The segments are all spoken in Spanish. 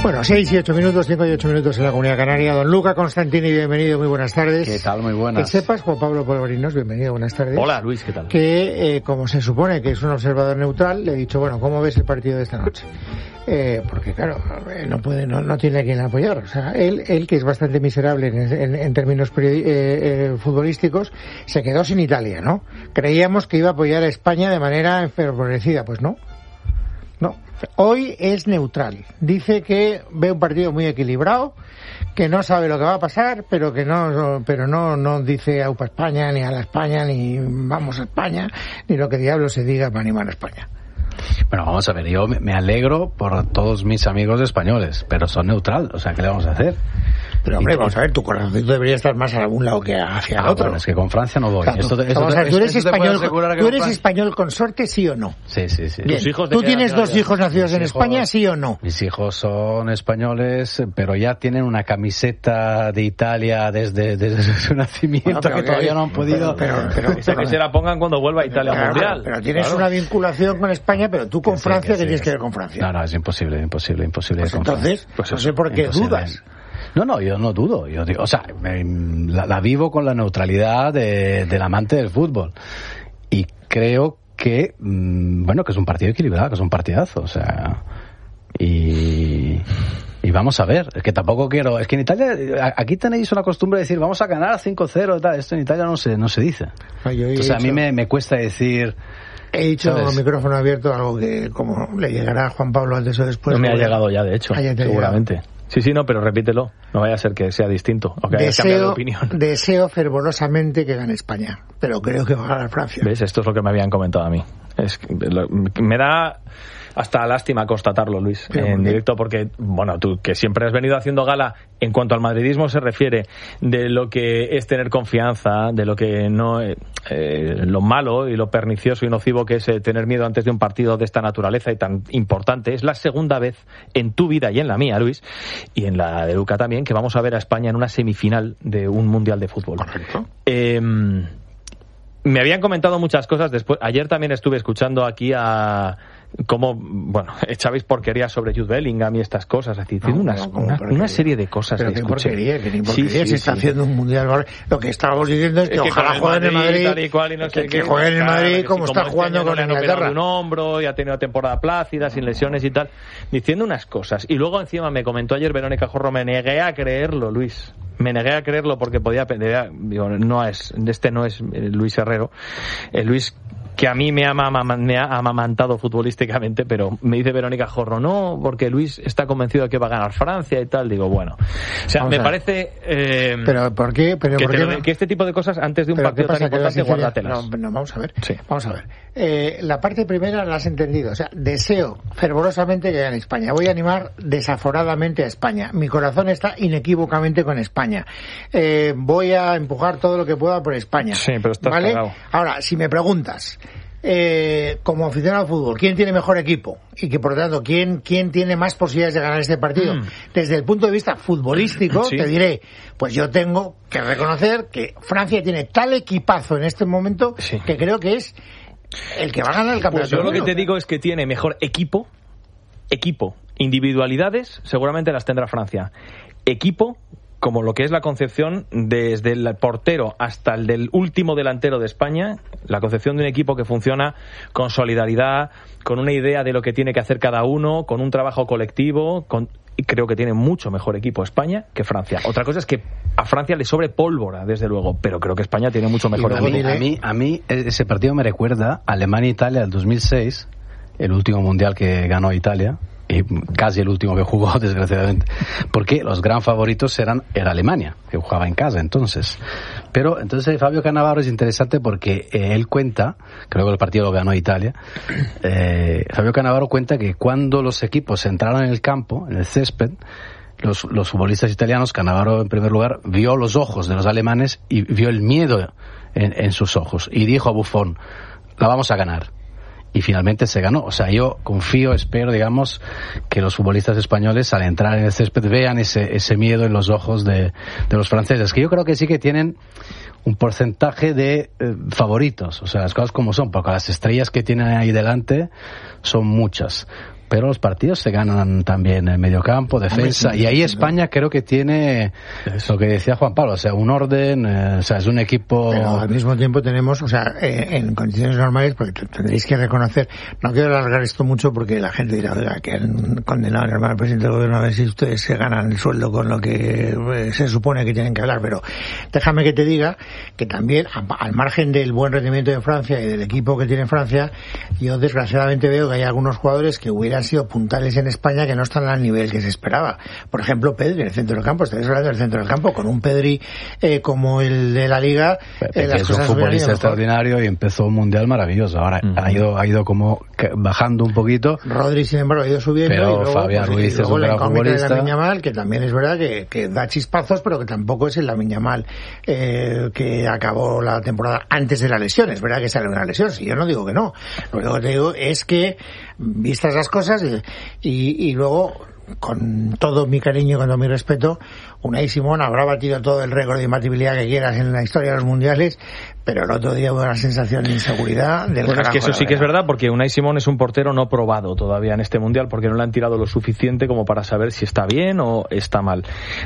Bueno, 6 y 8 minutos, 5 y 8 minutos en la Comunidad Canaria. Don Luca Constantini, bienvenido, muy buenas tardes. ¿Qué tal? Muy buenas. Que sepas, Juan Pablo Polvorinos, bienvenido, buenas tardes. Hola, Luis, ¿qué tal? Que, como se supone que es un observador neutral, le he dicho, bueno, ¿cómo ves el partido de esta noche? Porque, claro, no tiene a quien apoyar. O sea, él que es bastante miserable en términos futbolísticos, se quedó sin Italia, ¿no? Creíamos que iba a apoyar a España de manera enfervorecida, pues no. No, hoy es neutral. Dice que ve un partido muy equilibrado, que no sabe lo que va a pasar, pero no dice aupa España, ni a la España, ni vamos a España, ni lo que diablo se diga para animar a España. Bueno, vamos a ver, yo me alegro por todos mis amigos españoles, pero son neutral, o sea, ¿qué le vamos a hacer? Pero hombre, vamos a ver, tu corazoncito debería estar más a algún lado que hacia el otro. Bueno, es que con Francia no voy. O sea, tú eres español consorte, ¿sí o no? Sí. Bien. ¿Tú tienes dos hijos nacidos en España, sí o no? Mis hijos son españoles, pero ya tienen una camiseta de Italia desde su nacimiento, que todavía no han podido... Pero que se la pongan cuando vuelva a Italia al Mundial. Pero tienes una vinculación con España, pero tú con Francia, ¿qué tienes que ver con Francia? No, es imposible. Pues entonces, no sé por qué dudas. No, yo no dudo. Yo digo, o sea, la vivo con la neutralidad del amante del fútbol. Y creo que, que es un partido equilibrado, que es un partidazo, o sea, y vamos a ver, es que tampoco quiero, es que en Italia, aquí tenéis una costumbre de decir, vamos a ganar 5-0, tal, esto en Italia no se dice. Entonces a mí me cuesta decir... He dicho con micrófono abierto algo que, como le llegará a Juan Pablo antes o después... No me ha llegado ya, de hecho, seguramente. Sí, no, pero repítelo. No vaya a ser que sea distinto o que hayas cambiado de opinión. Deseo fervorosamente que gane España, pero creo que va a ganar Francia. ¿Ves? Esto es lo que me habían comentado a mí. Me da hasta lástima constatarlo, Luis, en directo, porque, bueno, tú que siempre has venido haciendo gala en cuanto al madridismo se refiere, de lo que es tener confianza, de lo que no, lo malo y lo pernicioso y nocivo que es tener miedo antes de un partido de esta naturaleza y tan importante. Es la segunda vez en tu vida y en la mía, Luis, y en la de Luca también, que vamos a ver a España en una semifinal de un mundial de fútbol. Correcto. Me habían comentado muchas cosas después. Ayer también estuve escuchando aquí a cómo, bueno, echabais porquería sobre Jude Bellingham y estas cosas, diciendo una serie de cosas. Pero qué porquería, se está haciendo un mundial. Lo que estábamos diciendo es que ojalá jueguen en Madrid, tal y cual, y no sé que jueguen en Madrid como está jugando con Inglaterra. Un hombro y ha tenido temporada plácida, sin lesiones y tal, diciendo unas cosas. Y luego encima me comentó ayer Verónica Jorro, me negué a creerlo, Luis. Me negué a creerlo porque digo, no es Luis Herrero, Luis que a mí me ha amamantado futbolísticamente, pero me dice Verónica Jorro, no, porque Luis está convencido de que va a ganar Francia y tal. Digo, bueno, o sea, me parece pero ¿por qué? Que este tipo de cosas antes de un partido tan importante, guárdatelas. No, vamos a ver. Sí. Vamos a ver. La parte primera la has entendido. O sea, deseo fervorosamente que gane España. Voy a animar desaforadamente a España. Mi corazón está inequívocamente con España. Voy a empujar todo lo que pueda por España. Sí, pero estás ¿vale? cagado. Ahora, si me preguntas, como aficionado al fútbol, ¿quién tiene mejor equipo? Y que por lo tanto, ¿quién tiene más posibilidades de ganar este partido? Desde el punto de vista futbolístico, sí, te diré, pues yo tengo que reconocer que Francia tiene tal equipazo en este momento, sí, que creo que es el que va a ganar el campeonato. Pues yo lo que te digo es que tiene mejor equipo, individualidades, seguramente las tendrá Francia. Equipo, como lo que es la concepción desde el portero hasta el del último delantero de España, la concepción de un equipo que funciona con solidaridad, con una idea de lo que tiene que hacer cada uno, con un trabajo colectivo, y creo que tiene mucho mejor equipo España que Francia. Otra cosa es que a Francia le sobre pólvora, desde luego, pero creo que España tiene mucho mejor equipo. A mí ese partido me recuerda a Alemania-Italia del 2006, el último mundial que ganó Italia, y casi el último que jugó, desgraciadamente, porque los gran favoritos era Alemania, que jugaba en casa entonces. Pero entonces Fabio Cannavaro es interesante porque él cuenta, creo que el partido lo ganó Italia, Fabio Cannavaro cuenta que cuando los equipos entraron en el campo, en el césped, los futbolistas italianos, Cannavaro en primer lugar, vio los ojos de los alemanes y vio el miedo en sus ojos, y dijo a Buffon, la vamos a ganar. Y finalmente se ganó. O sea, yo confío, espero, digamos, que los futbolistas españoles al entrar en el césped vean ese miedo en los ojos de los franceses, que yo creo que sí que tienen un porcentaje de favoritos, o sea, las cosas como son, porque las estrellas que tienen ahí delante son muchas. pero los partidos se ganan también en mediocampo, defensa, y ahí España creo que tiene lo que decía Juan Pablo, o sea, un orden, o sea, es un equipo... Pero al mismo tiempo tenemos, o sea, en condiciones normales, porque tendréis que reconocer, no quiero alargar esto mucho porque la gente dirá, oiga, que han condenado al hermano presidente del gobierno a ver si ustedes se ganan el sueldo con lo que se supone que tienen que hablar, pero déjame que te diga que también, al margen del buen rendimiento de Francia y del equipo que tiene Francia, yo desgraciadamente veo que hay algunos jugadores que hubieran sido puntales en España que no están al nivel que se esperaba. Por ejemplo, Pedri en el centro del campo, estáis hablando del centro del campo, con un Pedri como el de la Liga, las es un futbolista extraordinario y empezó un mundial maravilloso. Ahora ha ido como bajando un poquito. Rodri, sin embargo, ha ido subiendo. Pero y luego, Fabián Ruiz es un gran futbolista. De Lamine Yamal, que también es verdad que da chispazos, pero que tampoco es el Lamine Yamal que acabó la temporada antes de la lesión. Es verdad que sale una lesión, si yo no digo que no. Lo único que te digo es que, vistas las cosas, y luego, con todo mi cariño y con todo mi respeto, Unai Simón habrá batido todo el récord de imbatibilidad que quieras en la historia de los mundiales, pero el otro día hubo una sensación de inseguridad del Bueno, carajo, es que eso sí que es verdad, porque Unai Simón es un portero no probado todavía en este mundial, porque no le han tirado lo suficiente como para saber si está bien o está mal.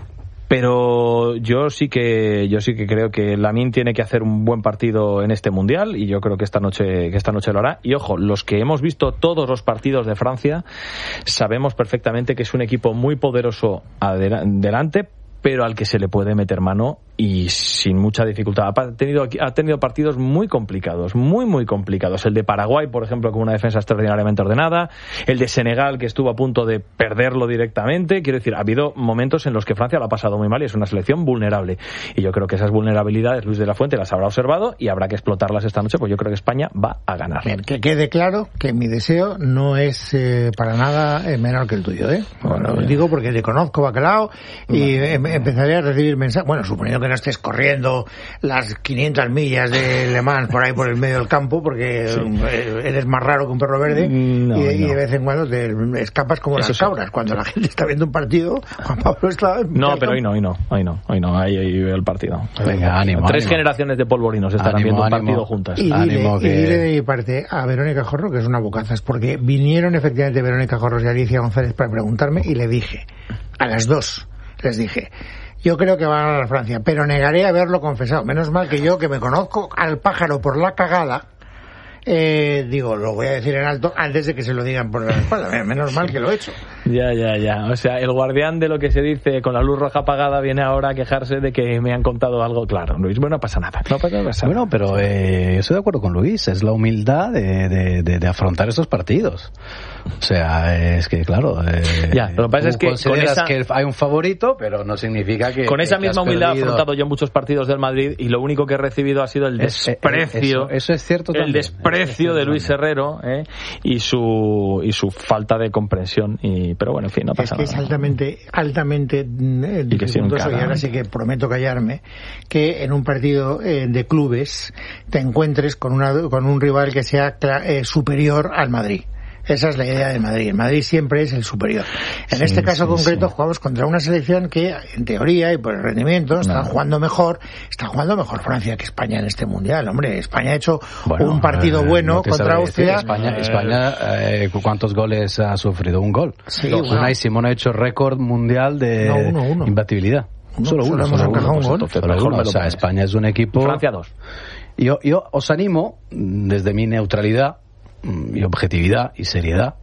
Pero yo sí que creo que Lamine tiene que hacer un buen partido en este mundial, y yo creo que esta noche lo hará. Y ojo, los que hemos visto todos los partidos de Francia sabemos perfectamente que es un equipo muy poderoso delante, pero al que se le puede meter mano y sin mucha dificultad. Ha tenido partidos muy complicados, muy complicados. El de Paraguay, por ejemplo, con una defensa extraordinariamente ordenada. El de Senegal, que estuvo a punto de perderlo directamente. Quiero decir, ha habido momentos en los que Francia lo ha pasado muy mal y es una selección vulnerable. Y yo creo que esas vulnerabilidades Luis de la Fuente las habrá observado y habrá que explotarlas esta noche, pues yo creo que España va a ganar. Bien, que quede claro que mi deseo no es para nada menor que el tuyo, ¿eh? Bueno, digo porque te conozco, Bacalao, y empezaré a recibir mensajes. Bueno, suponiendo que no estés corriendo las 500 millas de Le Mans por ahí por el medio del campo, porque eres más raro que un perro verde, y de vez en cuando te escapas como las cabras. Cuando la gente está viendo un partido, Juan Pablo está... No, pero hoy no, ahí veo el partido. Venga, ánimo. 3 generaciones de polvorinos estarán viendo un partido juntas. Y dile de mi parte a Verónica Jorro que es una bocazas, porque vinieron efectivamente Verónica Jorros y Alicia González para preguntarme, y le dije, a las dos, les dije, yo creo que va a ganar Francia, pero negaré haberlo confesado. Menos mal que yo, que me conozco al pájaro por la cagada, digo, lo voy a decir en alto antes de que se lo digan por la espalda. Menos mal que lo he hecho. Ya. O sea, el guardián de lo que se dice con la luz roja apagada viene ahora a quejarse de que me han contado algo. Claro, Luis, bueno, no pasa nada. Bueno, pero estoy de acuerdo con Luis. Es la humildad de afrontar estos partidos. O sea, es que, claro... lo que pasa es que consideras que hay un favorito, pero no significa que... Con esa misma humildad he afrontado yo muchos partidos del Madrid, y lo único que he recibido ha sido el desprecio. Eso es cierto también. El desprecio de Luis Herrero, y su falta de comprensión. Pero bueno, en fin, no pasa nada. Es que es altamente dificultoso, y ahora sí que prometo callarme, que en un partido de clubes te encuentres con un rival que sea superior al Madrid. Esa es la idea de Madrid. El Madrid siempre es el superior. En este caso concreto jugamos contra una selección que, en teoría y por el rendimiento, está jugando mejor Francia que España en este mundial. Hombre, España ha hecho un partido bueno contra Austria. España ¿cuántos goles ha sufrido? Un gol. Sí, Unai Simón ha hecho récord mundial de imbatibilidad. Solo uno. O sea, España es un equipo... Francia 2. Yo os animo, desde mi neutralidad y objetividad y seriedad,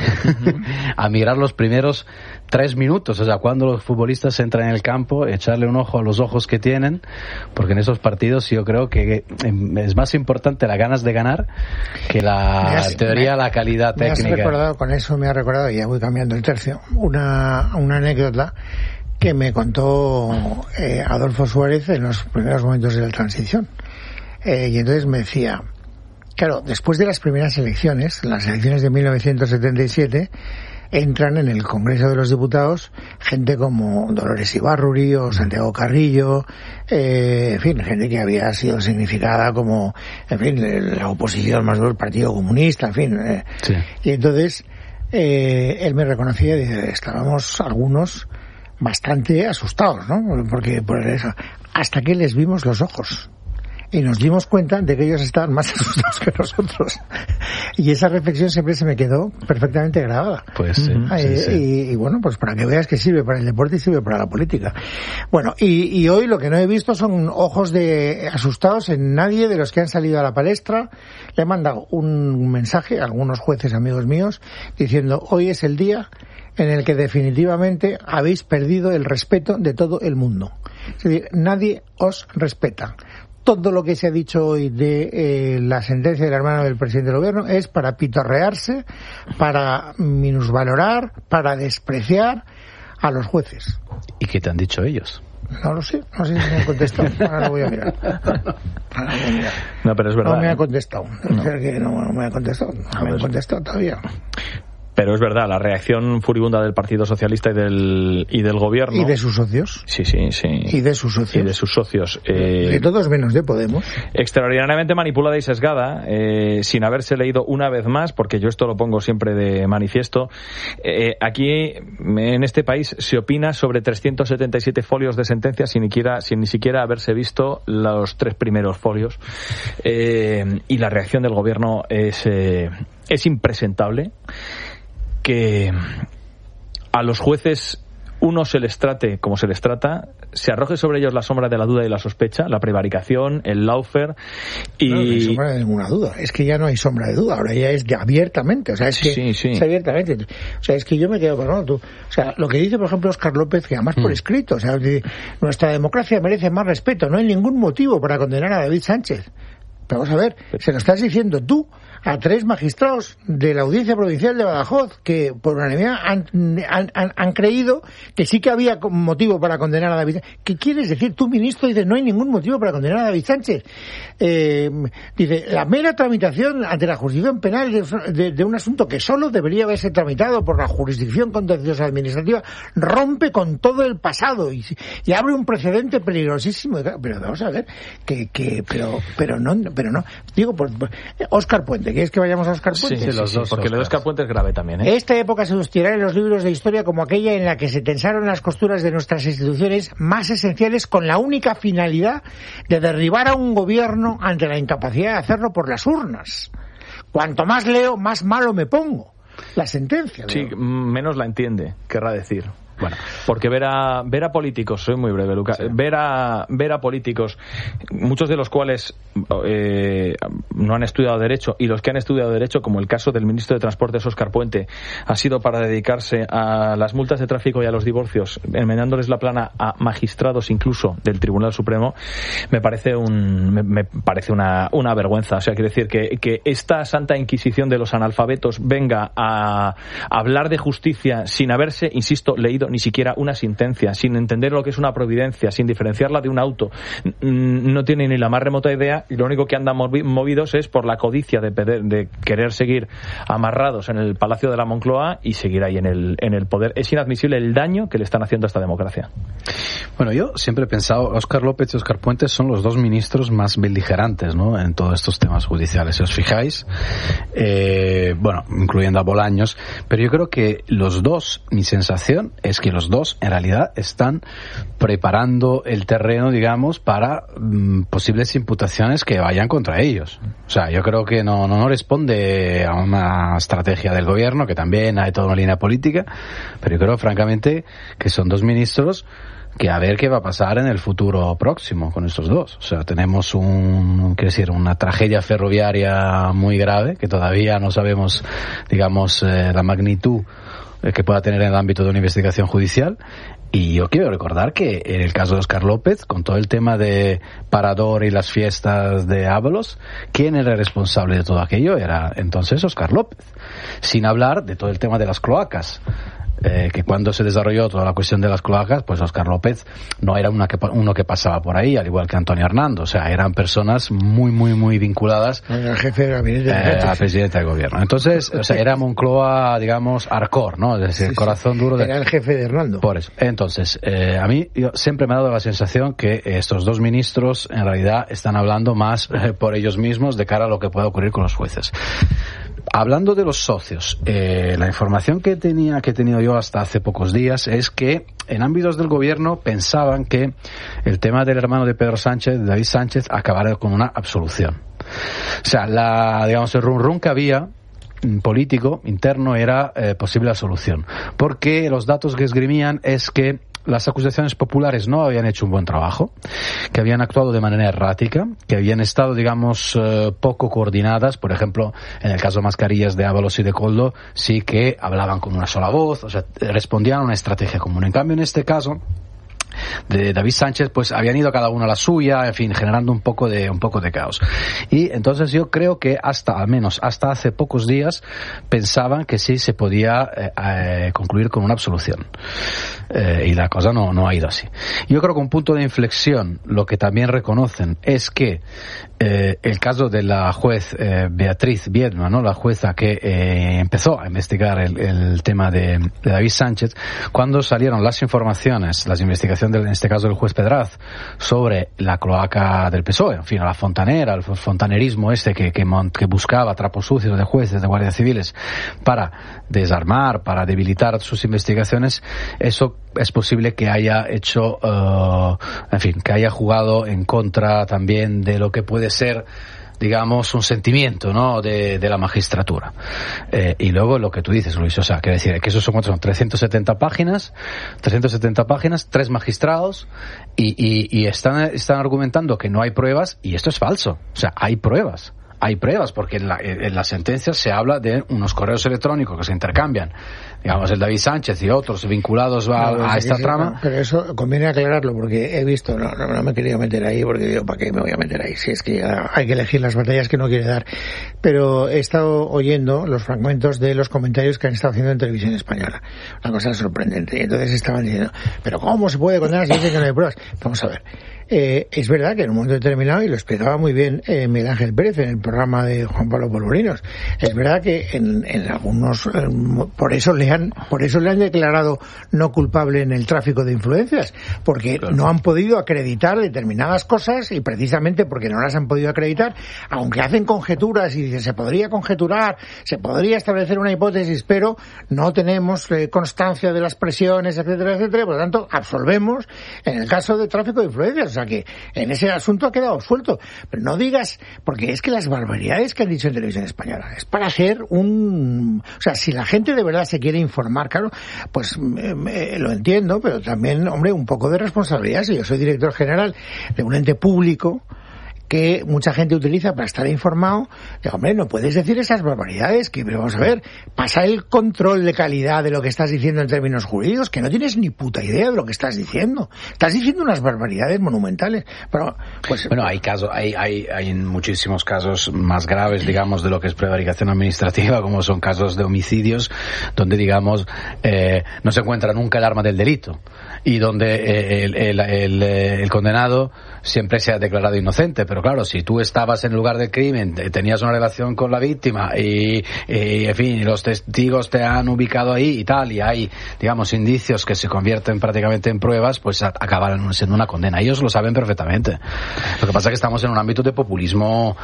a mirar los primeros 3 minutos, o sea, cuando los futbolistas entran en el campo, echarle un ojo a los ojos que tienen, porque en esos partidos yo creo que es más importante las ganas de ganar que la calidad técnica. Con eso me ha recordado, y ya voy cambiando el tercio, una anécdota que me contó Adolfo Suárez en los primeros momentos de la transición, y entonces me decía, claro, después de las primeras elecciones, las elecciones de 1977, entran en el Congreso de los Diputados gente como Dolores Ibarruri o Santiago Carrillo, en fin, gente que había sido significada como, en fin, la oposición más del Partido Comunista, en fin. Sí. Y entonces, él me reconocía y dice, estábamos algunos bastante asustados, ¿no? Porque por eso, hasta que les vimos los ojos. y nos dimos cuenta de que ellos estaban más asustados que nosotros. Y esa reflexión siempre se me quedó perfectamente grabada. Pues sí, y bueno, pues para que veas que sirve para el deporte y sirve para la política. Bueno, y hoy lo que no he visto son ojos de asustados en nadie de los que han salido a la palestra. Le he mandado un mensaje a algunos jueces amigos míos diciendo: hoy es el día en el que definitivamente habéis perdido el respeto de todo el mundo. Es decir, nadie os respeta. Todo lo que se ha dicho hoy de la sentencia del hermano del presidente del gobierno es para pitorrearse, para minusvalorar, para despreciar a los jueces. ¿Y qué te han dicho ellos? No lo sé, no sé si me han contestado. Ahora lo voy a mirar. No, pero es verdad. No me ha contestado. No me ha contestado. No me han contestado todavía. Pero es verdad, la reacción furibunda del Partido Socialista y del gobierno. Y de sus socios. Sí. Y de sus socios. Y de sus socios. De todos menos de Podemos. Extraordinariamente manipulada y sesgada, sin haberse leído una vez más, porque yo esto lo pongo siempre de manifiesto. Aquí, en este país, se opina sobre 377 folios de sentencia sin ni siquiera haberse visto los 3 primeros folios. Y la reacción del gobierno es impresentable. Que a los jueces uno se les trate como se les trata, se arroje sobre ellos la sombra de la duda y la sospecha, la prevaricación, el lawfare y... No hay sombra de ninguna duda, es que ya no hay sombra de duda, ahora ya es de abiertamente, o sea, es que es abiertamente, o sea, es que yo me quedo con tú, o sea, lo que dice por ejemplo Óscar López, que además por escrito, o sea, nuestra democracia merece más respeto, no hay ningún motivo para condenar a David Sánchez. Pero vamos a ver, se lo estás diciendo tú a 3 magistrados de la Audiencia Provincial de Badajoz que por unanimidad han creído que sí que había motivo para condenar a David Sánchez. ¿Qué quieres decir? Tú, ministro, dices no hay ningún motivo para condenar a David Sánchez. Dice, la mera tramitación ante la jurisdicción penal de un asunto que solo debería haberse tramitado por la jurisdicción contenciosa administrativa rompe con todo el pasado y abre un precedente peligrosísimo. Pero vamos a ver, pero no. Digo, Óscar Puente, ¿quieres que vayamos a Óscar Puente? Sí, los dos, porque lo de Óscar Puente es grave también, ¿eh? Esta época se industriará en los libros de historia como aquella en la que se tensaron las costuras de nuestras instituciones más esenciales con la única finalidad de derribar a un gobierno ante la incapacidad de hacerlo por las urnas. Cuanto más leo, más malo me pongo. La sentencia. Sí, menos la entiende, querrá decir. Bueno, porque ver a políticos, soy muy breve, Luca, sí. ver a políticos, muchos de los cuales no han estudiado Derecho, y los que han estudiado Derecho, como el caso del ministro de Transportes Óscar Puente, ha sido para dedicarse a las multas de tráfico y a los divorcios, enmendándoles la plana a magistrados incluso del Tribunal Supremo, me parece una vergüenza. O sea, quiere decir que esta Santa Inquisición de los analfabetos venga a hablar de justicia sin haberse, insisto, leído ni siquiera una sentencia, sin entender lo que es una providencia, sin diferenciarla de un auto, no tiene ni la más remota idea, y lo único que andan movidos es por la codicia de querer seguir amarrados en el Palacio de la Moncloa y seguir ahí en el poder. Es inadmisible el daño que le están haciendo a esta democracia. Bueno, yo siempre he pensado, Óscar López y Óscar Puente son los 2 ministros más beligerantes, ¿no?, en todos estos temas judiciales. Si os fijáis, bueno, incluyendo a Bolaños, pero yo creo que los dos, mi sensación es que los dos en realidad están preparando el terreno, digamos, para posibles imputaciones que vayan contra ellos. O sea, yo creo que no responde a una estrategia del gobierno, que también hay toda una línea política, pero yo creo francamente que son 2 ministros que a ver qué va a pasar en el futuro próximo con estos dos. O sea, tenemos una tragedia ferroviaria muy grave, que todavía no sabemos, digamos, la magnitud que pueda tener en el ámbito de una investigación judicial. Y yo quiero recordar que en el caso de Óscar López, con todo el tema de Parador y las fiestas de Ábalos, ¿quién era el responsable de todo aquello? Era entonces Óscar López. Sin hablar de todo el tema de las cloacas. Que cuando se desarrolló toda la cuestión de las cloacas, pues Óscar López no era uno que pasaba por ahí, al igual que Antonio Hernando. O sea, eran personas muy vinculadas al jefe de gabinete al presidente del gobierno. Entonces, o sea, era Moncloa, digamos, hardcore, ¿no? Es decir, el corazón duro de... Era el jefe de Hernando. Por eso. Entonces, a mí siempre me ha dado la sensación que estos 2 ministros en realidad están hablando más por ellos mismos de cara a lo que pueda ocurrir con los jueces. Hablando de los socios, la información que he tenido yo hasta hace pocos días es que en ámbitos del gobierno pensaban que el tema del hermano de Pedro Sánchez, de David Sánchez, acabará con una absolución. O sea, el rum que había político interno era posible la solución, porque los datos que esgrimían es que las acusaciones populares no habían hecho un buen trabajo, que habían actuado de manera errática, que habían estado, poco coordinadas. Por ejemplo, en el caso de Mascarillas, de Ábalos y de Koldo, sí que hablaban con una sola voz, o sea, respondían a una estrategia común. En cambio, en este caso de David Sánchez, pues habían ido cada uno a la suya, en fin, generando un poco de caos. Y entonces yo creo que al menos hasta hace pocos días pensaban que sí se podía concluir con una absolución. Y la cosa no ha ido así. Yo creo que un punto de inflexión, lo que también reconocen, es que el caso de la juez Beatriz Biedma, ¿no?, la jueza que empezó a investigar el tema de David Sánchez, cuando salieron las informaciones, las investigaciones en este caso del juez Pedraz, sobre la cloaca del PSOE, en fin, la fontanera, el fontanerismo que buscaba trapos sucios de jueces, de guardias civiles, para desarmar, para debilitar sus investigaciones, eso es posible que haya hecho, que haya jugado en contra también de lo que puede ser, digamos, un sentimiento, ¿no?, de la magistratura. Y luego lo que tú dices, Luis, o sea, quiero decir que esos son 370 páginas, 3 magistrados, y están argumentando que no hay pruebas, y esto es falso. O sea, hay pruebas, porque en la sentencia se habla de unos correos electrónicos que se intercambian, digamos, el David Sánchez y otros vinculados a esta trama. Pero eso conviene aclararlo, porque he visto, no me he querido meter ahí, porque digo, ¿para qué me voy a meter ahí? Si es que hay que elegir las batallas que no quiere dar. Pero he estado oyendo los fragmentos de los comentarios que han estado haciendo en Televisión Española. Una cosa sorprendente. Y entonces estaban diciendo, ¿pero cómo se puede condenar si dicen que no hay pruebas? Vamos a ver. Es verdad que en un momento determinado, y lo explicaba muy bien Miguel Ángel Pérez en el programa de Juan Pablo Polvorinos, es verdad que en algunos, por eso le han declarado no culpable en el tráfico de influencias, porque no han podido acreditar determinadas cosas, y precisamente porque no las han podido acreditar, aunque hacen conjeturas y dicen se podría conjeturar, se podría establecer una hipótesis, pero no tenemos constancia de las presiones, etcétera, etcétera, por lo tanto absolvemos en el caso de tráfico de influencias. O sea que en ese asunto ha quedado suelto. Pero no digas, porque es que las barbaridades que han dicho en Televisión Española es para hacer o sea, si la gente de verdad se quiere informar, claro, pues lo entiendo, pero también, hombre, un poco de responsabilidad. Si yo soy director general de un ente público que mucha gente utiliza para estar informado, digo, hombre, no puedes decir esas barbaridades, pero vamos a ver, pasa el control de calidad de lo que estás diciendo en términos jurídicos, que no tienes ni puta idea de lo que estás diciendo. Estás diciendo unas barbaridades monumentales. Pero, pues, bueno, hay muchísimos casos más graves, digamos, de lo que es prevaricación administrativa, como son casos de homicidios, donde, digamos, no se encuentra nunca el arma del delito, y donde el condenado siempre se ha declarado inocente. Pero claro, si tú estabas en el lugar del crimen, tenías una relación con la víctima y en fin, los testigos te han ubicado ahí y tal, y hay, digamos, indicios que se convierten prácticamente en pruebas, pues acabarán siendo una condena. Ellos lo saben perfectamente. Lo que pasa es que estamos en un ámbito de populismo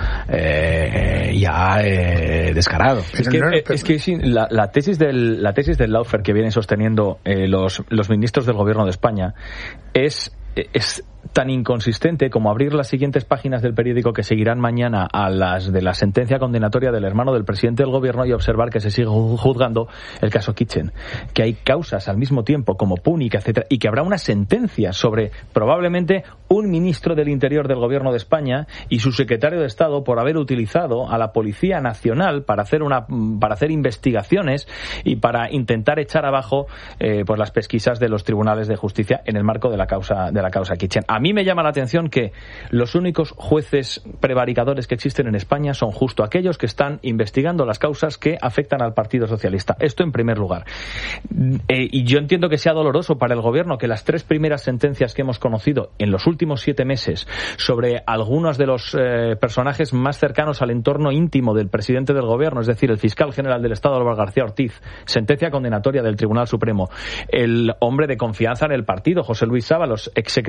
descarado. Es que la tesis del lawfare que vienen sosteniendo los ministros del Gobierno de España es tan inconsistente como abrir las siguientes páginas del periódico que seguirán mañana a las de la sentencia condenatoria del hermano del presidente del gobierno y observar que se sigue juzgando el caso Kitchen, que hay causas al mismo tiempo como Púnica, etcétera, y que habrá una sentencia sobre probablemente un ministro del Interior del gobierno de España y su secretario de Estado por haber utilizado a la Policía Nacional para hacer investigaciones y para intentar echar abajo pues las pesquisas de los tribunales de justicia en el marco de la causa Kitchen. A mí me llama la atención que los únicos jueces prevaricadores que existen en España son justo aquellos que están investigando las causas que afectan al Partido Socialista. Esto en primer lugar. Y yo entiendo que sea doloroso para el gobierno que las 3 primeras sentencias que hemos conocido en los últimos 7 meses sobre algunos de los personajes más cercanos al entorno íntimo del presidente del gobierno, es decir, el fiscal general del Estado, Álvaro García Ortiz, sentencia condenatoria del Tribunal Supremo, el hombre de confianza en el partido, José Luis Ábalos, exsecretario de organización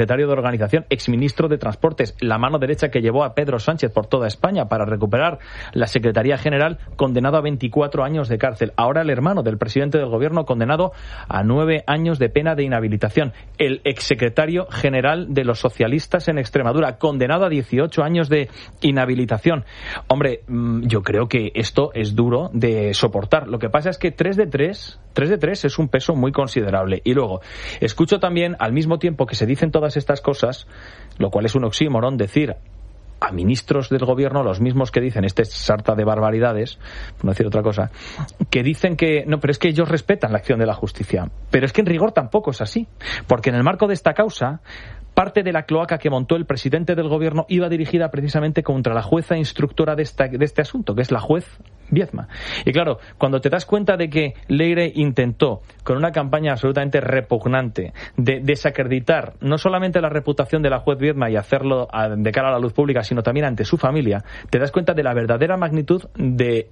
organización, exministro de Transportes, la mano derecha que llevó a Pedro Sánchez por toda España para recuperar la Secretaría General, condenado a 24 años de cárcel. Ahora el hermano del presidente del gobierno, condenado a 9 años de pena de inhabilitación. El exsecretario general de los socialistas en Extremadura, condenado a 18 años de inhabilitación. Hombre, yo creo que esto es duro de soportar. Lo que pasa es que 3 de 3 es un peso muy considerable. Y luego, escucho también, al mismo tiempo que se dicen todas estas cosas, lo cual es un oxímoron, decir a ministros del gobierno, los mismos que dicen este sarta de barbaridades, por no decir otra cosa, que dicen que no, pero es que ellos respetan la acción de la justicia. Pero es que en rigor tampoco es así, porque en el marco de esta causa, parte de la cloaca que montó el presidente del gobierno iba dirigida precisamente contra la jueza instructora de este asunto, que es la juez Viedma. Y claro, cuando te das cuenta de que Leire intentó, con una campaña absolutamente repugnante, de desacreditar no solamente la reputación de la juez Viedma y hacerlo de cara a la luz pública, sino también ante su familia, te das cuenta de la verdadera magnitud de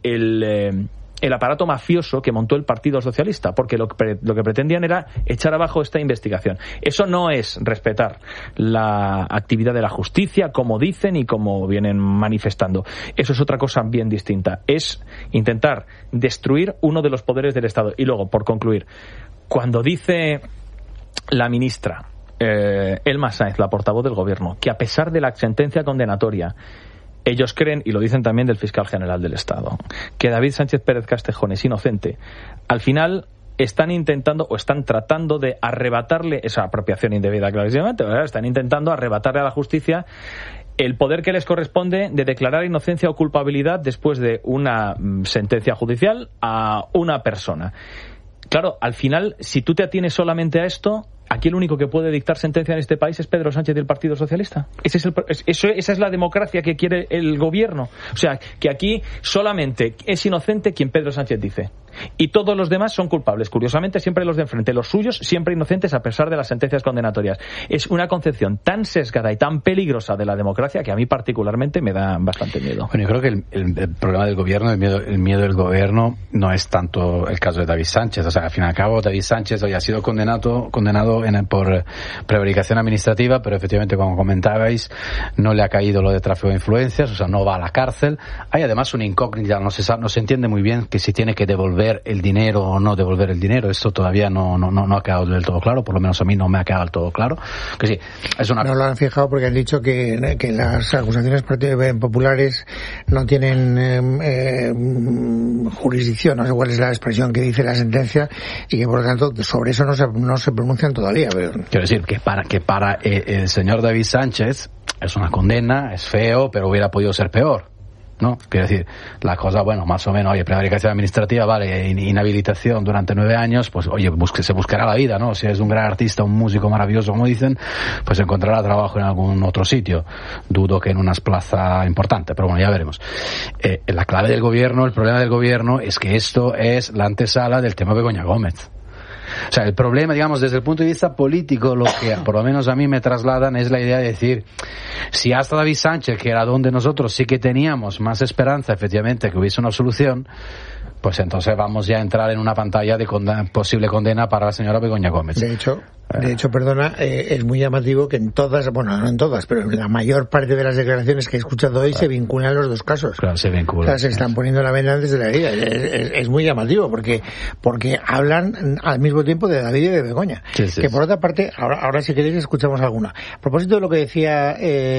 el aparato mafioso que montó el Partido Socialista, porque lo que pretendían era echar abajo esta investigación. Eso no es respetar la actividad de la justicia, como dicen y como vienen manifestando. Eso es otra cosa bien distinta. Es intentar destruir uno de los poderes del Estado. Y luego, por concluir, cuando dice la ministra Elma Sáenz, la portavoz del Gobierno, que a pesar de la sentencia condenatoria, ellos creen, y lo dicen también del fiscal general del Estado, que David Sánchez Pérez Castejón es inocente, al final están intentando o están tratando de arrebatarle esa apropiación indebida, clarísimamente, ¿verdad? Están intentando arrebatarle a la justicia el poder que les corresponde de declarar inocencia o culpabilidad después de una sentencia judicial a una persona. Claro, al final, si tú te atienes solamente a esto, aquí el único que puede dictar sentencia en este país es Pedro Sánchez del Partido Socialista. Esa es la democracia que quiere el gobierno. O sea, que aquí solamente es inocente quien Pedro Sánchez dice. Y todos los demás son culpables. Curiosamente, siempre los de enfrente, los suyos, siempre inocentes a pesar de las sentencias condenatorias. Es una concepción tan sesgada y tan peligrosa de la democracia que a mí particularmente me da bastante miedo. Bueno, yo creo que el problema del gobierno, el miedo del gobierno no es tanto el caso de David Sánchez. O sea, al fin y al cabo, David Sánchez hoy ha sido condenado por prevaricación administrativa, pero efectivamente, como comentabais, no le ha caído lo de tráfico de influencias, o sea, no va a la cárcel. Hay además una incógnita, no se entiende muy bien que si tiene que devolver el dinero o no devolver el dinero. Esto todavía no ha quedado del todo claro, por lo menos a mí no me ha quedado del todo claro. Que sí, es una... No lo han fijado porque han dicho que las acusaciones populares no tienen jurisdicción, no sé cuál es la expresión que dice la sentencia, y que por lo tanto sobre eso no se pronuncian todavía. Pero... Quiero decir que para el señor David Sánchez es una condena, es feo, pero hubiera podido ser peor, ¿no? Quiero decir, la cosa, bueno, más o menos, oye, prevaricación administrativa, vale, inhabilitación durante 9 años, pues oye, se buscará la vida, ¿no? Si es un gran artista, un músico maravilloso, como dicen, pues encontrará trabajo en algún otro sitio. Dudo que en una plaza importante, pero bueno, ya veremos. La clave del gobierno, el problema del gobierno es que esto es la antesala del tema Begoña Gómez. O sea, el problema, digamos, desde el punto de vista político, lo que por lo menos a mí me trasladan es la idea de decir, si hasta David Sánchez, que era donde nosotros sí que teníamos más esperanza, efectivamente, que hubiese una solución, pues entonces vamos ya a entrar en una pantalla de posible condena para la señora Begoña Gómez. De hecho, perdona, es muy llamativo que en todas, bueno, no en todas, pero en la mayor parte de las declaraciones que he escuchado hoy, claro, se vinculan los dos casos. Claro, se vinculan. O sea, se están poniendo la venda antes de la herida. Es muy llamativo porque hablan al mismo tiempo de David y de Begoña. Sí. Que por otra parte, ahora si queréis escuchamos alguna. A propósito de lo que decía,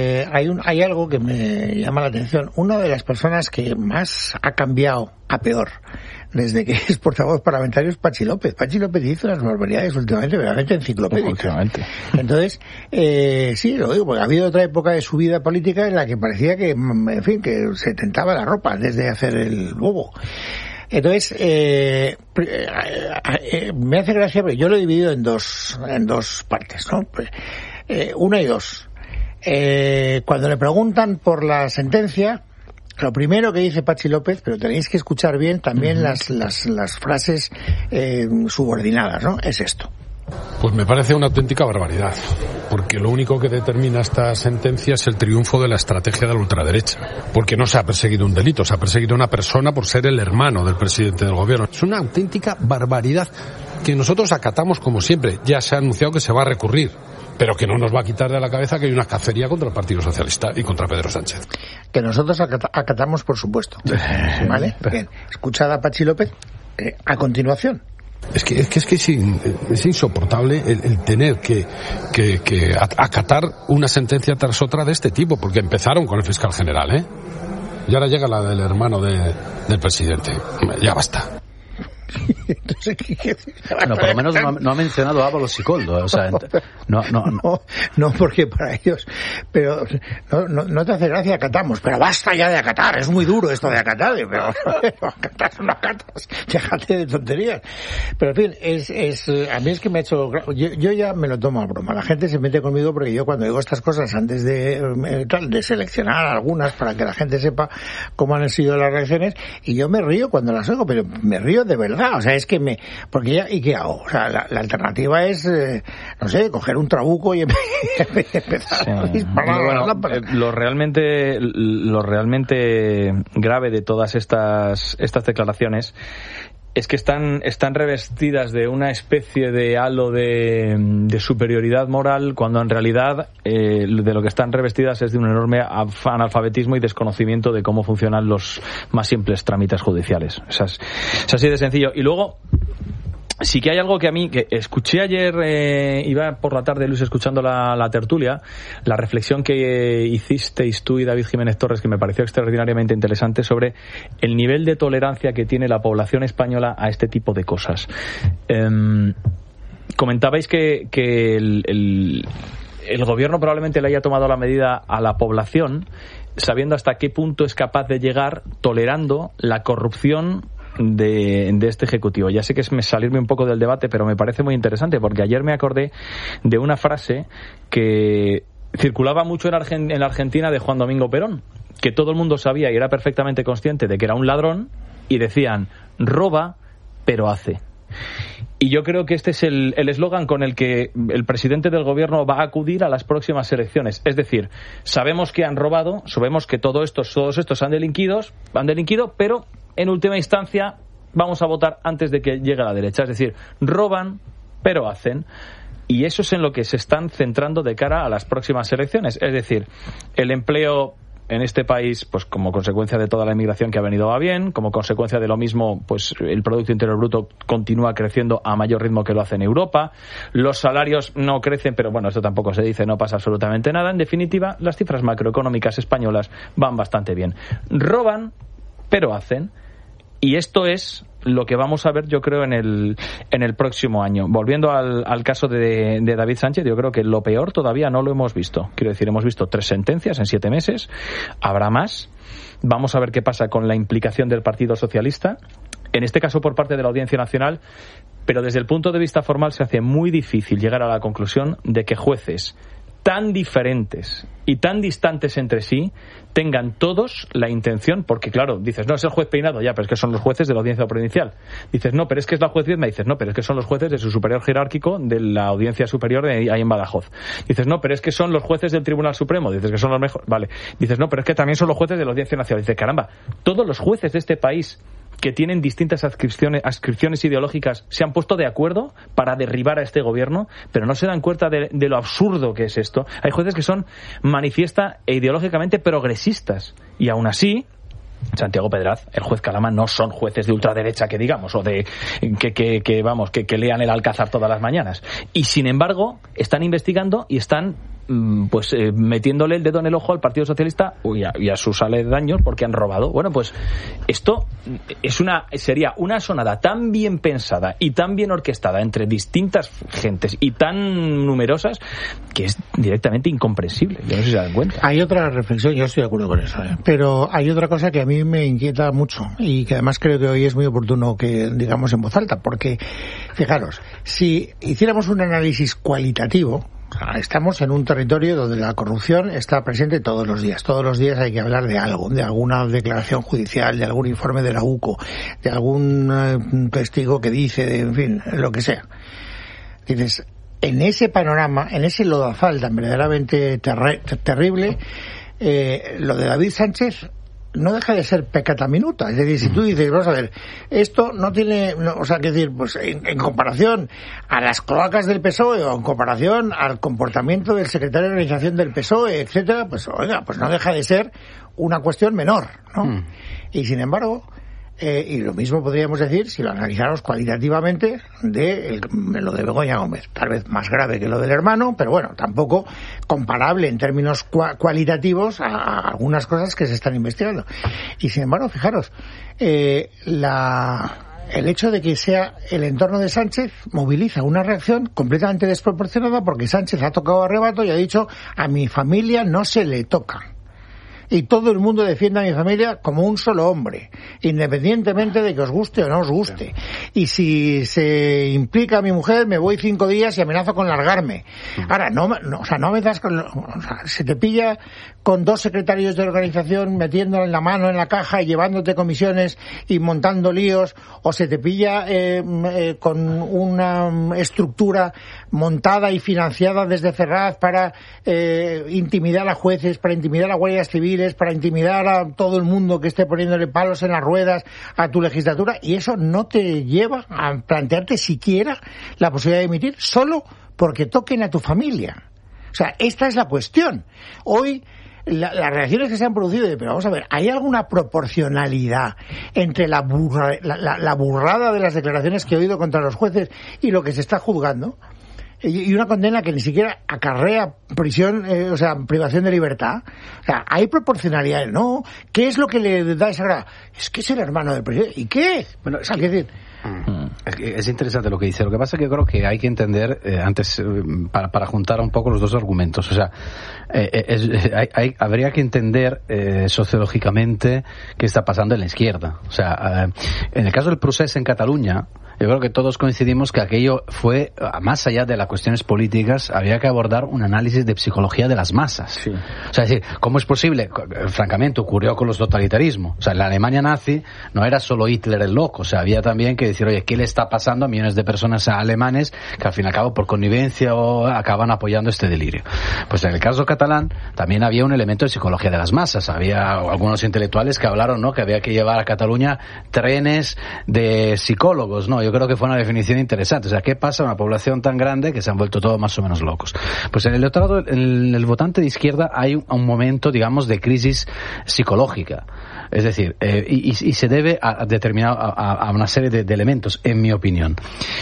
hay algo que me llama la atención. Una de las personas que más ha cambiado a peor desde que es portavoz parlamentario es Pachi López. Pachi López hizo unas barbaridades últimamente verdaderamente enciclopédicas. Entonces, sí, lo digo, porque ha habido otra época de su vida política en la que parecía que, en fin, que se tentaba la ropa antes de hacer el bobo. Entonces, me hace gracia, porque yo lo he dividido en dos partes, ¿no? 1 y 2. Cuando le preguntan por la sentencia, lo primero que dice Pachi López, pero tenéis que escuchar bien también las frases subordinadas, ¿no? Es esto. Pues me parece una auténtica barbaridad, porque lo único que determina esta sentencia es el triunfo de la estrategia de la ultraderecha, porque no se ha perseguido un delito, se ha perseguido a una persona por ser el hermano del presidente del gobierno. Es una auténtica barbaridad que nosotros acatamos como siempre. Ya se ha anunciado que se va a recurrir, pero que no nos va a quitar de la cabeza que hay una cacería contra el Partido Socialista y contra Pedro Sánchez. Que nosotros acatamos, por supuesto. ¿Vale? Bien. Escuchad a Pachi López a continuación. Es que es insoportable el tener que acatar una sentencia tras otra de este tipo, porque empezaron con el fiscal general, ¿eh? Y ahora llega la del hermano del presidente. Ya basta. Entonces, bueno, por lo menos no ha mencionado a Ábalos y Koldo, o sea, no, porque para ellos, pero no te hace gracia acatamos, pero basta ya de acatar, es muy duro esto de acatar, pero acatas, no acatas, déjate de tonterías. Pero en fin, a mí es que me ha hecho, yo ya me lo tomo a broma, la gente se mete conmigo porque yo cuando digo estas cosas antes de seleccionar algunas para que la gente sepa cómo han sido las reacciones, y yo me río cuando las oigo, pero me río de verdad. O sea, es que porque ya, ¿y qué hago? O sea, la alternativa es, no sé, coger un trabuco y empezar a disparar. Lo realmente grave de todas estas declaraciones es que están revestidas de una especie de halo de superioridad moral, cuando en realidad de lo que están revestidas es de un enorme analfabetismo y desconocimiento de cómo funcionan los más simples trámites judiciales. Es así de sencillo. Y luego, sí que hay algo que a mí, que escuché ayer, iba por la tarde, Luis, escuchando la tertulia, la reflexión que hicisteis tú y David Jiménez Torres, que me pareció extraordinariamente interesante, sobre el nivel de tolerancia que tiene la población española a este tipo de cosas. Comentabais que el gobierno probablemente le haya tomado la medida a la población, sabiendo hasta qué punto es capaz de llegar tolerando la corrupción de este ejecutivo. Ya sé que es salirme un poco del debate, pero me parece muy interesante, porque ayer me acordé de una frase que circulaba mucho en la Argentina de Juan Domingo Perón, que todo el mundo sabía y era perfectamente consciente de que era un ladrón, y decían: roba, pero hace. Y yo creo que este es el eslogan con el que el presidente del gobierno va a acudir a las próximas elecciones. Es decir, sabemos que han robado, sabemos que todos estos han delinquido, pero en última instancia vamos a votar antes de que llegue la derecha. Es decir, roban, pero hacen. Y eso es en lo que se están centrando de cara a las próximas elecciones. Es decir, el empleo en este país, pues como consecuencia de toda la inmigración que ha venido, va bien. Como consecuencia de lo mismo, pues el Producto Interior Bruto continúa creciendo a mayor ritmo que lo hace en Europa. Los salarios no crecen, pero bueno, esto tampoco se dice, no pasa absolutamente nada. En definitiva, las cifras macroeconómicas españolas van bastante bien. Roban, pero hacen. Y esto es lo que vamos a ver, yo creo, en el próximo año. Volviendo al caso de David Sánchez, yo creo que lo peor todavía no lo hemos visto. Quiero decir, hemos visto 3 sentencias en 7 meses. Habrá más. Vamos a ver qué pasa con la implicación del Partido Socialista, en este caso por parte de la Audiencia Nacional, pero desde el punto de vista formal se hace muy difícil llegar a la conclusión de que jueces tan diferentes y tan distantes entre sí tengan todos la intención, porque claro, dices, no, es el juez Peinado, ya, pero es que son los jueces de la Audiencia Provincial. Dices, no, pero es que es la juez Viedma. Dices, no, pero es que son los jueces de su superior jerárquico de la Audiencia Superior de ahí en Badajoz. Dices, no, pero es que son los jueces del Tribunal Supremo. Dices que son los mejores. Vale. Dices, no, pero es que también son los jueces de la Audiencia Nacional. Dices, caramba, todos los jueces de este país que tienen distintas adscripciones ideológicas se han puesto de acuerdo para derribar a este gobierno, pero no se dan cuenta de lo absurdo que es esto. Hay jueces que son manifiesta e ideológicamente progresistas, y aún así Santiago Pedraz, el juez Calama, no son jueces de ultraderecha, que digamos, o de que lean el Alcázar todas las mañanas, y sin embargo están investigando y están metiéndole el dedo en el ojo al Partido Socialista y a sus aledaños porque han robado. Bueno, pues esto sería una sonada tan bien pensada y tan bien orquestada entre distintas gentes y tan numerosas que es directamente incomprensible. Yo no sé si se dan cuenta. Hay otra reflexión, yo estoy de acuerdo con eso, pero hay otra cosa que a mí me inquieta mucho y que además creo que hoy es muy oportuno que digamos en voz alta, porque fijaros, si hiciéramos un análisis cualitativo, estamos en un territorio donde la corrupción está presente todos los días. Todos los días hay que hablar de algo, de alguna declaración judicial, de algún informe de la UCO, de algún testigo que dice, en fin, lo que sea. Dices, en ese panorama, en ese lodazal tan verdaderamente terrible, lo de David Sánchez no deja de ser peccata minuta. Es decir, si tú dices, vamos a ver, esto no tiene, o sea, que decir, pues en comparación a las cloacas del PSOE o en comparación al comportamiento del secretario de organización del PSOE, etcétera, pues oiga, pues no deja de ser una cuestión menor, ¿no? Y sin embargo, y lo mismo podríamos decir si lo analizáramos cualitativamente de lo de Begoña Gómez, tal vez más grave que lo del hermano, pero bueno, tampoco comparable en términos cualitativos a algunas cosas que se están investigando. Y sin embargo, fijaros, el hecho de que sea el entorno de Sánchez moviliza una reacción completamente desproporcionada, porque Sánchez ha tocado a rebato y ha dicho: a mi familia no se le toca. Y todo el mundo defiende a mi familia como un solo hombre, independientemente de que os guste o no os guste. Y si se implica a mi mujer, me voy 5 días y amenazo con largarme. Ahora, no me das con... O sea, se te pilla con 2 secretarios de organización metiéndole la mano en la caja y llevándote comisiones y montando líos, o se te pilla con una estructura montada y financiada desde Ferraz para intimidar a jueces, para intimidar a guardias civiles, para intimidar a todo el mundo que esté poniéndole palos en las ruedas a tu legislatura, y eso no te lleva a plantearte siquiera la posibilidad de emitir solo porque toquen a tu familia. O sea, esta es la cuestión. Hoy las reacciones que se han producido, pero vamos a ver, ¿hay alguna proporcionalidad entre la burrada de las declaraciones que he oído contra los jueces y lo que se está juzgando? Y una condena que ni siquiera acarrea prisión, o sea, privación de libertad. O sea, hay proporcionalidad, ¿no? ¿Qué es lo que le da esa grada? Es que es el hermano del presidente. ¿Y qué? Bueno, es decir... Es interesante lo que dice. Lo que pasa es que yo creo que hay que entender, antes, para juntar un poco los dos argumentos. O sea, habría que entender sociológicamente qué está pasando en la izquierda. O sea, en el caso del Procés en Cataluña, yo creo que todos coincidimos que aquello fue, más allá de las cuestiones políticas, había que abordar un análisis de psicología de las masas. Sí. O sea, es decir, ¿cómo es posible? Francamente, ocurrió con los totalitarismos. O sea, en la Alemania nazi no era solo Hitler el loco. O sea, había también que decir, oye, ¿qué le está pasando a millones de personas alemanes que al fin y al cabo por connivencia o acaban apoyando este delirio? Pues en el caso catalán también había un elemento de psicología de las masas. Había algunos intelectuales que hablaron, ¿no?, que había que llevar a Cataluña trenes de psicólogos, ¿no? Yo creo que fue una definición interesante. O sea, ¿qué pasa a una población tan grande que se han vuelto todos más o menos locos? Pues en el electorado, en el votante de izquierda hay un momento, digamos, de crisis psicológica. Es decir, y se debe a una serie de elementos, en mi opinión.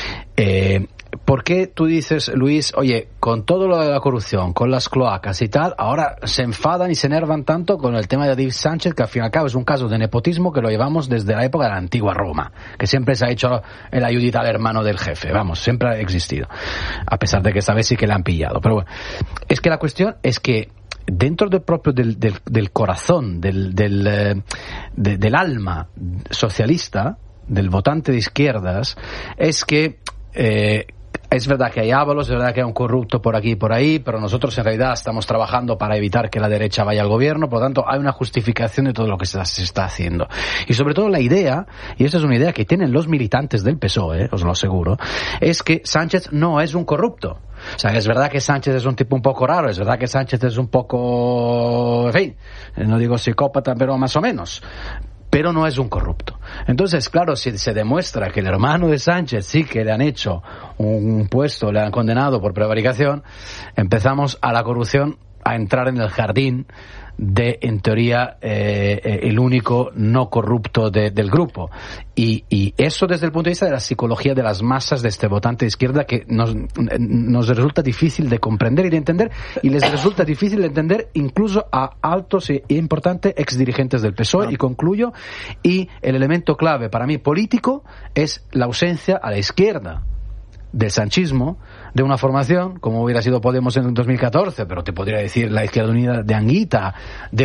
¿Por qué tú dices, Luis, oye, con todo lo de la corrupción, con las cloacas y tal, ahora se enfadan y se enervan tanto con el tema de David Sánchez, que al fin y al cabo es un caso de nepotismo que lo llevamos desde la época de la antigua Roma, que siempre se ha hecho el ayudita al hermano del jefe, vamos, siempre ha existido, a pesar de que esta vez sí que le han pillado. Pero bueno, es que la cuestión es que dentro del propio del corazón, del alma socialista, del votante de izquierdas, es que es verdad que hay ábalos, es verdad que hay un corrupto por aquí y por ahí, pero nosotros en realidad estamos trabajando para evitar que la derecha vaya al gobierno, por lo tanto hay una justificación de todo lo que se está haciendo. Y sobre todo la idea, y esta es una idea que tienen los militantes del PSOE, os lo aseguro, es que Sánchez no es un corrupto. O sea, es verdad que Sánchez es un tipo un poco raro, es verdad que Sánchez es un poco, en fin, no digo psicópata, pero más o menos, pero no es un corrupto. Entonces, claro, si se demuestra que el hermano de Sánchez sí que le han hecho un puesto, le han condenado por prevaricación, empezamos a la corrupción a entrar en el jardín de, en teoría, el único no corrupto del grupo. Y eso desde el punto de vista de la psicología de las masas de este votante de izquierda, que nos resulta difícil de comprender y de entender, y les resulta difícil de entender incluso a altos e importantes exdirigentes del PSOE. Y concluyo, y el elemento clave para mí político es la ausencia a la izquierda del sanchismo, de una formación como hubiera sido Podemos en 2014, pero te podría decir la Izquierda Unida de Anguita, de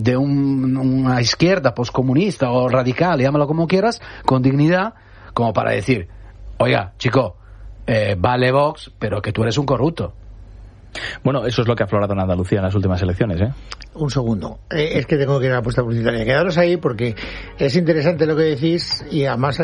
una izquierda poscomunista o radical, llámalo como quieras, con dignidad, como para decir, oiga, chico, vale Vox, pero que tú eres un corrupto. Bueno, eso es lo que ha aflorado en Andalucía en las últimas elecciones, ¿eh? Un segundo, es que tengo que ir a la puesta publicitaria. Quedaros ahí porque es interesante lo que decís y además